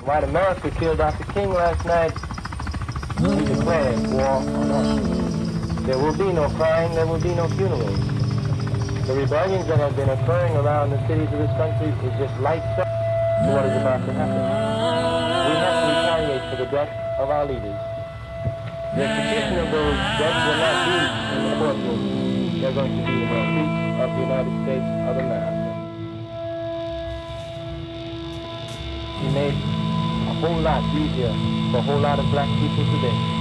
White America killed Dr. King last night. We declared war on us. There will be no crying, there will be no funerals. The rebellions that have been occurring around the cities of this country is just light step to what is about to happen. We have to retaliate for the death of our leaders. The execution of those dead will not be in the courtroom. They're going to be in the streets of the United States of America. He made a whole lot easier for a whole lot of black people today.